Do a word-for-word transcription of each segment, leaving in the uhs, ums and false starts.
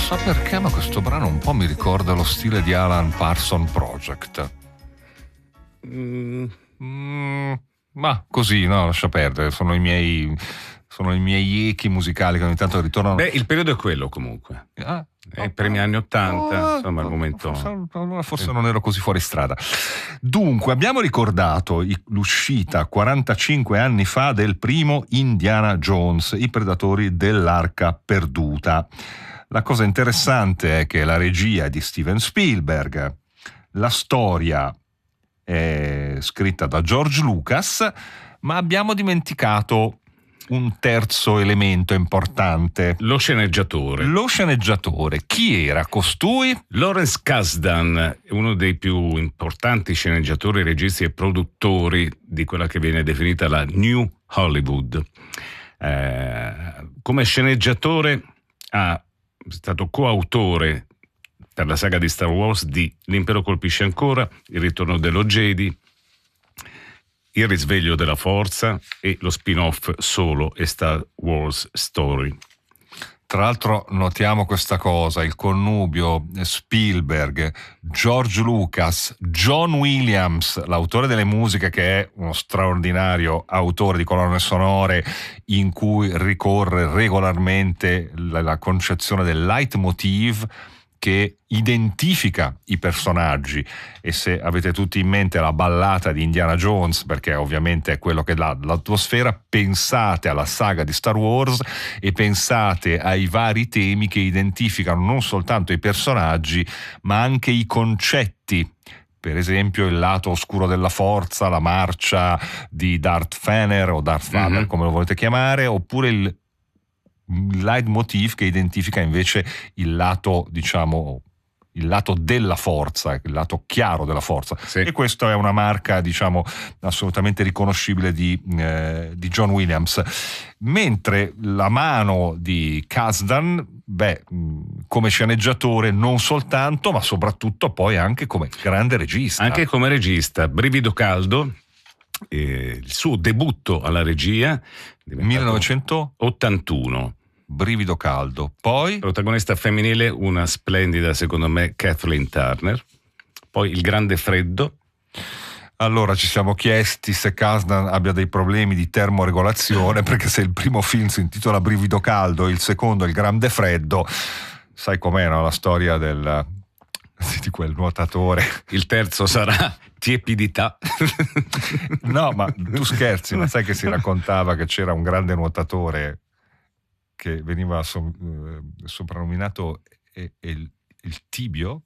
so perché, ma questo brano un po' mi ricorda lo stile di Alan Parsons Project. Mm, mm, ma così, no, lascia perdere, sono i miei sono i miei echi musicali che ogni tanto ritornano. Beh, il periodo è quello comunque. Ah, eh, I primi anni ottanta, oh, insomma, il momento. Forse, forse non ero così fuori strada. Dunque, abbiamo ricordato l'uscita quarantacinque anni fa del primo Indiana Jones, I Predatori dell'Arca Perduta. La cosa interessante è che la regia è di Steven Spielberg, la storia è scritta da George Lucas, ma abbiamo dimenticato un terzo elemento importante. Lo sceneggiatore. Lo sceneggiatore. Chi era costui? Lawrence Kasdan, uno dei più importanti sceneggiatori, registi e produttori di quella che viene definita la New Hollywood. Eh, come sceneggiatore ha stato coautore per la saga di Star Wars di L'impero colpisce ancora, Il ritorno dello Jedi, Il risveglio della forza e lo spin-off Solo e Star Wars Story. Tra l'altro notiamo questa cosa, il connubio Spielberg, George Lucas, John Williams, l'autore delle musiche, che è uno straordinario autore di colonne sonore in cui ricorre regolarmente la, la concezione del leitmotiv che identifica i personaggi. E se avete tutti in mente la ballata di Indiana Jones, perché ovviamente è quello che dà l'atmosfera, pensate alla saga di Star Wars e pensate ai vari temi che identificano non soltanto i personaggi ma anche i concetti. Per esempio il lato oscuro della forza, la marcia di Darth Vader o Darth Vader, mm-hmm. come lo volete chiamare, oppure il leitmotiv che identifica invece il lato, diciamo, il lato della forza, il lato chiaro della forza. Sì. E questa è una marca, diciamo, assolutamente riconoscibile di, eh, di John Williams. Mentre la mano di Kasdan, beh, come sceneggiatore non soltanto, ma soprattutto poi anche come grande regista. Anche come regista, Brivido caldo, eh, il suo debutto alla regia, millenovecentottantuno. Brivido caldo. Poi protagonista femminile, una splendida, secondo me, Kathleen Turner. Poi Il grande freddo. Allora ci siamo chiesti se Kasdan abbia dei problemi di termoregolazione, perché se il primo film si intitola Brivido caldo, il secondo Il grande freddo, sai com'è, no? La storia del di quel nuotatore. Il terzo sarà Tiepidità. No, ma tu scherzi, ma sai che si raccontava che c'era un grande nuotatore che veniva so, eh, soprannominato e, e il, il tibio.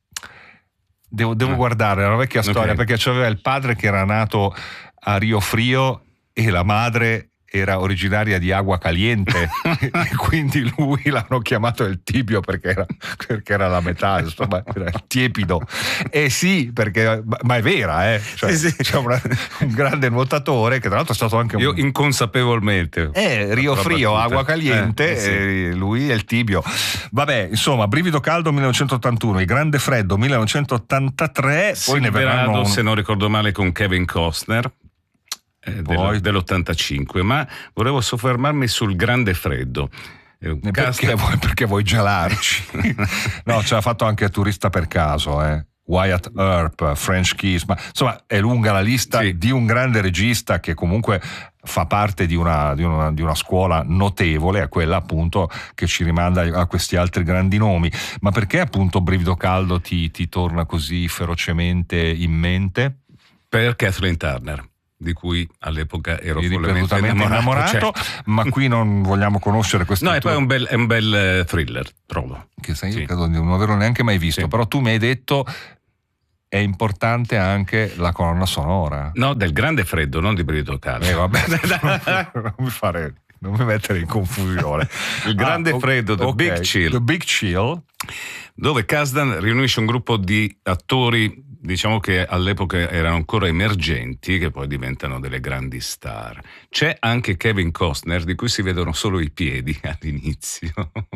Devo, devo ah. guardare, è una vecchia storia, okay. Perché c'aveva il padre che era nato a Rio Frio e la madre era originaria di Agua Caliente e quindi lui l'hanno chiamato il tibio perché era, perché era la metà, insomma, era il tiepido. E sì, perché, ma è vera, eh? Cioè, sì, sì. C'è una, un grande nuotatore che tra l'altro è stato anche un... Io inconsapevolmente. Eh, Rio Frio, Agua Caliente, eh, sì. E lui è il tibio. Vabbè, insomma, Brivido caldo millenovecentottantuno, Il grande freddo millenovecentottantatré, poi ne verranno un... se non ricordo male, con Kevin Costner. Eh, del, dell'ottantacinque, ma volevo soffermarmi sul grande freddo. Eh, perché, vuoi, perché vuoi gelarci? No, ce l'ha fatto anche Turista per caso, eh. Wyatt Earp, French Kiss, ma insomma è lunga la lista, sì. Di un grande regista che comunque fa parte di una, di una, di una scuola notevole, a quella appunto che ci rimanda a questi altri grandi nomi. Ma perché appunto Brivido caldo ti, ti torna così ferocemente in mente? Per Kathleen Turner, di cui all'epoca ero follemente innamorato, innamorato certo. Ma qui non vogliamo conoscere questo. No, e poi è un bel, è un bel thriller, trovo. Che sai, io sì. credo di non averlo neanche mai visto, sì. Però tu mi hai detto è importante anche la colonna sonora. No, del grande freddo, non di Brivido caldo. Eh, vabbè, non mi fare, non mi mettere in confusione. Il grande ah, freddo, The okay. Big Chill. The Big Chill, dove Kasdan riunisce un gruppo di attori, diciamo che all'epoca erano ancora emergenti, che poi diventano delle grandi star. C'è anche Kevin Costner, di cui si vedono solo i piedi all'inizio.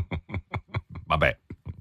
Vabbè,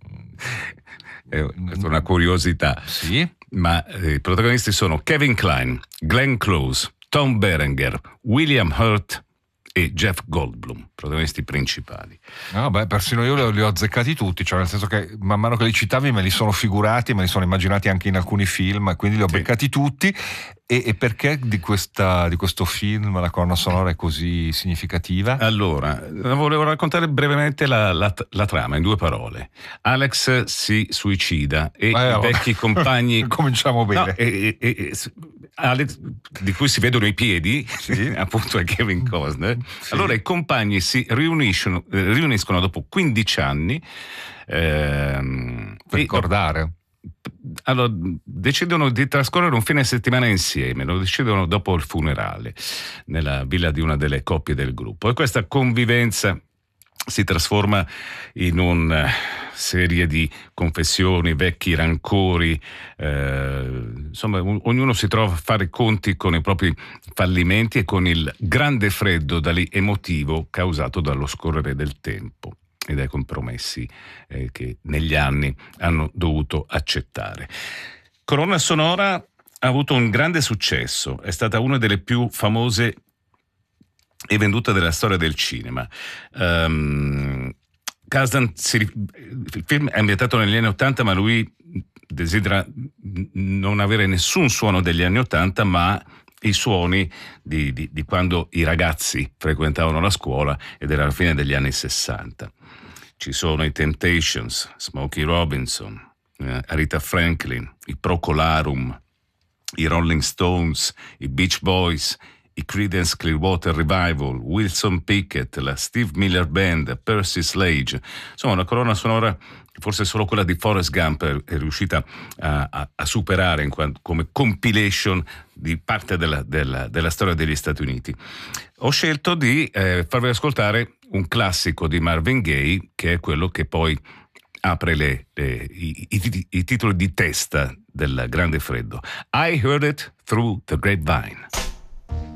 è una curiosità. Sì. Ma eh, i protagonisti sono Kevin Kline, Glenn Close, Tom Berenger, William Hurt e Jeff Goldblum, protagonisti principali. No, beh, persino io li ho, li ho azzeccati tutti, cioè nel senso che man mano che li citavi me li sono figurati, me li sono immaginati anche in alcuni film, quindi li ho sì. beccati tutti. E, e perché di, questa, di questo film la colonna sonora è così significativa? Allora, volevo raccontare brevemente la, la, la trama in due parole. Alex si suicida e eh, i vecchi compagni cominciamo bene. No, e, e, e, Alex, di cui si vedono i piedi, sì. appunto è Kevin Costner. Sì. Allora i compagni si riuniscono, riuniscono dopo quindici anni ehm, per ricordare. Allora, decidono di trascorrere un fine settimana insieme, lo decidono dopo il funerale, nella villa di una delle coppie del gruppo. E questa convivenza si trasforma in una serie di confessioni, vecchi rancori, eh, insomma un, ognuno si trova a fare i conti con i propri fallimenti e con il grande freddo da lì emotivo causato dallo scorrere del tempo e dai compromessi eh, che negli anni hanno dovuto accettare. Colonna sonora ha avuto un grande successo, è stata una delle più famose e vendute della storia del cinema. Um, Kasdan si, il film è ambientato negli anni Ottanta, ma lui desidera non avere nessun suono degli anni Ottanta, ma i suoni di, di, di quando i ragazzi frequentavano la scuola ed era la fine degli anni Sessanta. Ci sono i Temptations, Smokey Robinson, eh, Aretha Franklin, i Procolarum, i Rolling Stones, i Beach Boys, i Creedence Clearwater Revival, Wilson Pickett, la Steve Miller Band, Percy Sledge. Insomma, una colonna sonora, forse solo quella di Forrest Gump è, è riuscita a, a, a superare in quanto, come compilation di parte della, della, della storia degli Stati Uniti. Ho scelto di eh, farvi ascoltare un classico di Marvin Gaye, che è quello che poi apre le, le, i, i, i titoli di testa del Grande Freddo. I Heard It Through the Grapevine.